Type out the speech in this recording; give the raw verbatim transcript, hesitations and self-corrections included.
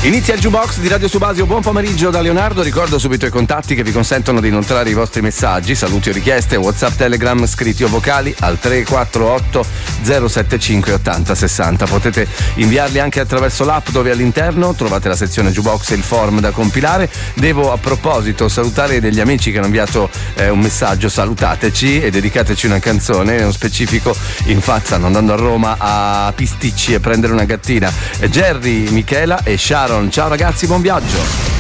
Inizia il Jukebox di Radio Subasio, buon pomeriggio da Leonardo. Ricordo subito i contatti che vi consentono di inoltrare i vostri messaggi, saluti o richieste, WhatsApp, Telegram, scritti o vocali al tre quattro otto zero sette cinque otto zero sei zero. Potete inviarli anche attraverso l'app, dove all'interno trovate la sezione Jukebox e il form da compilare. Devo a proposito salutare degli amici che hanno inviato eh, un messaggio: salutateci e dedicateci una canzone, nello specifico in Fat stanno andando a Roma a Pisticci e prendere una gattina. Jerry, Michela e Sharon. Ciao ragazzi, buon viaggio.